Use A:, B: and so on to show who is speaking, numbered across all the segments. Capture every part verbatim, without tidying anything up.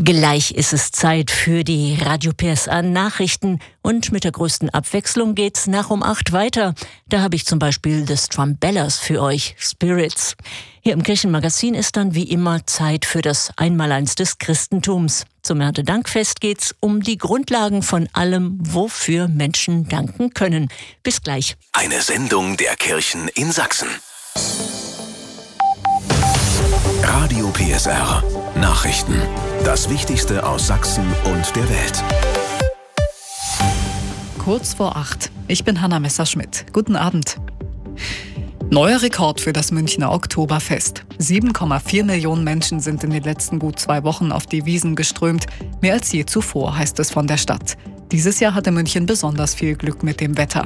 A: Gleich ist es Zeit für die Radio P S A Nachrichten und mit der größten Abwechslung geht's nach um acht weiter. Da habe ich zum Beispiel The Strumbellas für euch, Spirits. Hier im Kirchenmagazin ist dann wie immer Zeit für das Einmaleins des Christentums. Zum Erntedankfest geht's um die Grundlagen von allem, wofür Menschen danken können. Bis gleich.
B: Eine Sendung der Kirchen in Sachsen. Radio P S R Nachrichten. Das Wichtigste aus Sachsen und der Welt.
C: Kurz vor acht. Ich bin Hanna Messerschmidt. Guten Abend. Neuer Rekord für das Münchner Oktoberfest. sieben Komma vier Millionen Menschen sind in den letzten gut zwei Wochen auf die Wiesn geströmt. Mehr als je zuvor, heißt es von der Stadt. Dieses Jahr hatte München besonders viel Glück mit dem Wetter.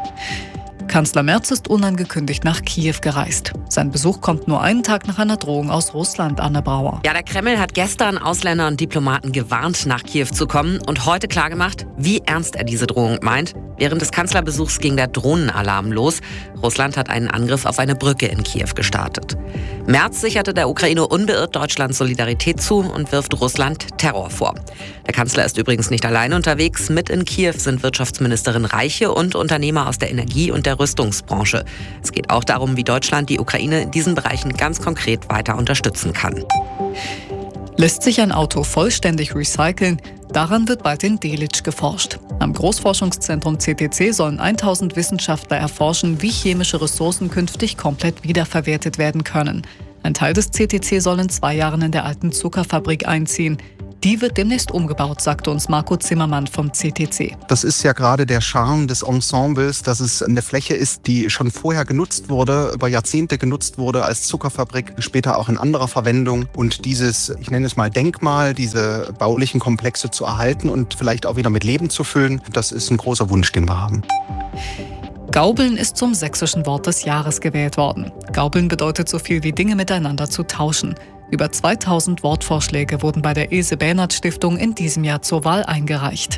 C: Kanzler Merz ist unangekündigt nach Kiew gereist. Sein Besuch kommt nur einen Tag nach einer Drohung aus Russland, Anne Brauer.
D: Ja, der Kreml hat gestern Ausländer und Diplomaten gewarnt, nach Kiew zu kommen und heute klargemacht, wie ernst er diese Drohung meint. Während des Kanzlerbesuchs ging der Drohnenalarm los. Russland hat einen Angriff auf eine Brücke in Kiew gestartet. Merz sicherte der Ukraine unbeirrt Deutschlands Solidarität zu und wirft Russland Terror vor. Der Kanzler ist übrigens nicht alleine unterwegs. Mit in Kiew sind Wirtschaftsministerin Reiche und Unternehmer aus der Energie- und der Rüstungsbranche. Es geht auch darum, wie Deutschland die Ukraine in diesen Bereichen ganz konkret weiter unterstützen kann.
C: Lässt sich ein Auto vollständig recyceln? Daran wird bald in Delitzsch geforscht. Am Großforschungszentrum C T C sollen tausend Wissenschaftler erforschen, wie chemische Ressourcen künftig komplett wiederverwertet werden können. Ein Teil des C T C soll in zwei Jahren in der alten Zuckerfabrik einziehen. Die wird demnächst umgebaut, sagte uns Marco Zimmermann vom C T C.
E: Das ist ja gerade der Charme des Ensembles, dass es eine Fläche ist, die schon vorher genutzt wurde, über Jahrzehnte genutzt wurde als Zuckerfabrik, später auch in anderer Verwendung. Und dieses, ich nenne es mal Denkmal, diese baulichen Komplexe zu erhalten und vielleicht auch wieder mit Leben zu füllen, das ist ein großer Wunsch, den wir haben.
C: Gaubeln ist zum sächsischen Wort des Jahres gewählt worden. Gaubeln bedeutet so viel wie Dinge miteinander zu tauschen. Über zweitausend Wortvorschläge wurden bei der Ilse-Bernhard-Stiftung in diesem Jahr zur Wahl eingereicht.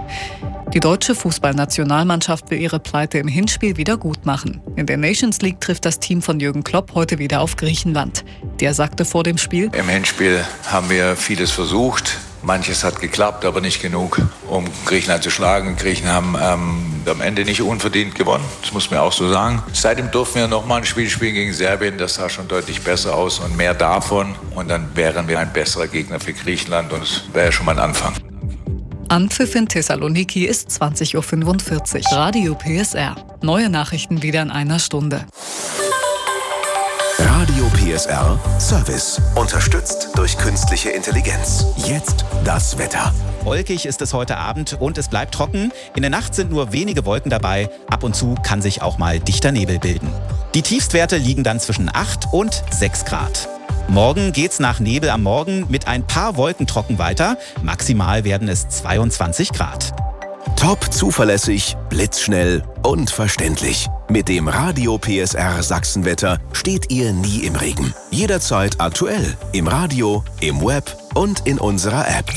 C: Die deutsche Fußballnationalmannschaft will ihre Pleite im Hinspiel wieder gut machen. In der Nations League trifft das Team von Jürgen Klopp heute wieder auf Griechenland. Der sagte vor dem Spiel:
F: Im Hinspiel haben wir vieles versucht. Manches hat geklappt, aber nicht genug, um Griechenland zu schlagen. Die Griechen haben ähm, am Ende nicht unverdient gewonnen, das muss man auch so sagen. Seitdem durften wir noch mal ein Spiel spielen gegen Serbien, das sah schon deutlich besser aus und mehr davon. Und dann wären wir ein besserer Gegner für Griechenland und das wäre ja schon mal ein Anfang.
C: Anpfiff in Thessaloniki ist zwanzig Uhr fünfundvierzig. Radio P S R. Neue Nachrichten wieder in einer Stunde.
B: Radio P S R Service. Unterstützt durch künstliche Intelligenz. Jetzt das Wetter.
G: Wolkig ist es heute Abend und es bleibt trocken. In der Nacht sind nur wenige Wolken dabei. Ab und zu kann sich auch mal dichter Nebel bilden. Die Tiefstwerte liegen dann zwischen acht und sechs Grad. Morgen geht's nach Nebel am Morgen mit ein paar Wolken trocken weiter. Maximal werden es zweiundzwanzig Grad.
B: Top zuverlässig, blitzschnell und verständlich. Mit dem Radio P S R Sachsenwetter steht ihr nie im Regen. Jederzeit aktuell. Im Radio, im Web und in unserer App.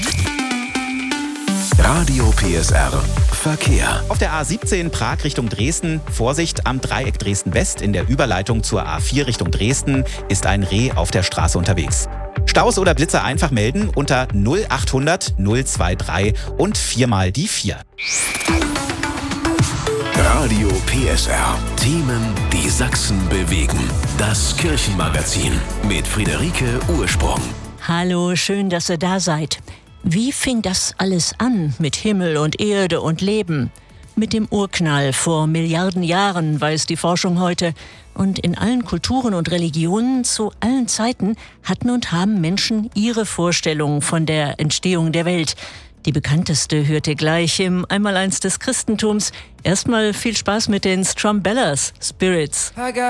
B: Radio P S R Verkehr.
G: Auf der A siebzehn Prag Richtung Dresden. Vorsicht am Dreieck Dresden-West. In der Überleitung zur A vier Richtung Dresden ist ein Reh auf der Straße unterwegs. Staus oder Blitzer einfach melden unter null achthundert null drei drei und viermal die vier.
B: Radio P S R. Themen, die Sachsen bewegen. Das Kirchenmagazin mit Friederike Ursprung.
A: Hallo, schön, dass ihr da seid. Wie fing das alles an mit Himmel und Erde und Leben? Mit dem Urknall vor Milliarden Jahren, weiß die Forschung heute. Und in allen Kulturen und Religionen zu allen Zeiten hatten und haben Menschen ihre Vorstellungen von der Entstehung der Welt. Die bekannteste hört ihr gleich im Einmaleins des Christentums. Erstmal viel Spaß mit den Strumbellas, Spirits.